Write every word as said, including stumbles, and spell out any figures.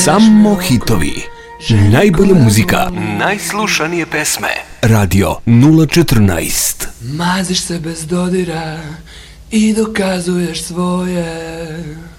Samo hitovi, najbolja muzika, najslušanije pesme. Radio nula četrnaest. Maziš se bez dodira i dokazuješ svoje.